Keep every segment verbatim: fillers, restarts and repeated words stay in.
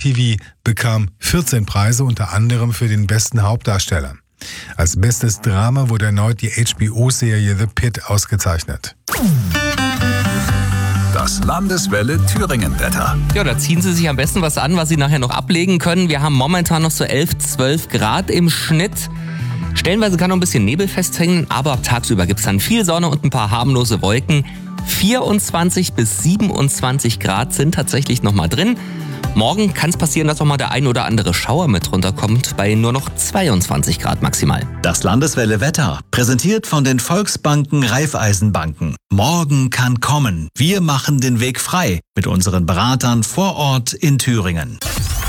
T V bekam vierzehn Preise, unter anderem für den besten Hauptdarsteller. Als bestes Drama wurde erneut die H B O-Serie The Pitt ausgezeichnet. Das Landeswelle Thüringen-Wetter. Ja, da ziehen Sie sich am besten was an, was Sie nachher noch ablegen können. Wir haben momentan noch so elf, zwölf Grad im Schnitt. Stellenweise kann noch ein bisschen Nebel festhängen, aber tagsüber gibt es dann viel Sonne und ein paar harmlose Wolken. vierundzwanzig bis siebenundzwanzig Grad sind tatsächlich noch mal drin. Morgen kann es passieren, dass auch mal der ein oder andere Schauer mit runterkommt, bei nur noch zweiundzwanzig Grad maximal. Das Landeswelle Wetter, präsentiert von den Volksbanken Raiffeisenbanken. Morgen kann kommen. Wir machen den Weg frei mit unseren Beratern vor Ort in Thüringen.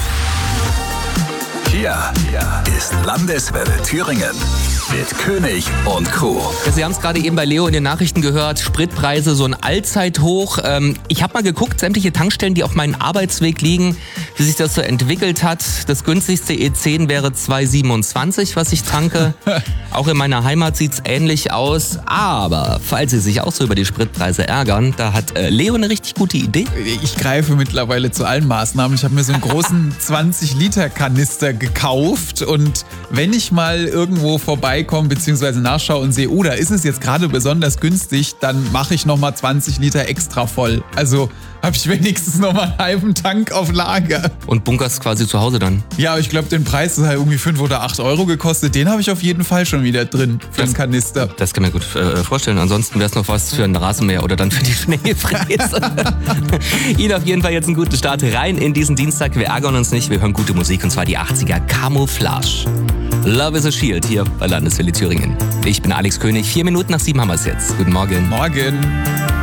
Hier, hier ist Landeswelle Thüringen mit König und Crew. Ja, Sie haben es gerade eben bei Leo in den Nachrichten gehört, Spritpreise so ein Allzeithoch. Ähm, ich habe mal geguckt, sämtliche Tankstellen, die auf meinem Arbeitsweg liegen, wie sich das so entwickelt hat. Das günstigste E zehn wäre zwei siebenundzwanzig, was ich tanke. Auch in meiner Heimat sieht es ähnlich aus. Aber falls Sie sich auch so über die Spritpreise ärgern, da hat äh, Leo eine richtig gute Idee. Ich greife mittlerweile zu allen Maßnahmen. Ich habe mir so einen großen zwanzig Liter Kanister gekauft und wenn ich mal irgendwo vorbeikomme bzw. nachschaue und sehe, oh, da ist es jetzt gerade besonders günstig, dann mache ich nochmal zwanzig Liter extra voll. Also habe ich wenigstens nochmal einen halben Tank auf Lager. Und bunkerst quasi zu Hause dann. Ja, ich glaube, den Preis ist halt irgendwie fünf oder acht Euro gekostet. Den habe ich auf jeden Fall schon wieder drin für das, einen Kanister. Das kann man gut äh, vorstellen. Ansonsten wäre es noch was für ein Rasenmäher oder dann für die Schneefräse. Ihnen auf jeden Fall jetzt einen guten Start rein in diesen Dienstag. Wir ärgern uns nicht, wir hören gute Musik und zwar die achtziger Camouflage. Love is a Shield hier bei Landeswelle Thüringen. Ich bin Alex König. Vier Minuten nach sieben haben wir es jetzt. Guten Morgen. Morgen.